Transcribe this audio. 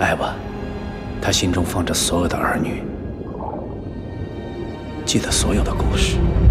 艾娃，她心中放着所有的儿女，记得所有的故事。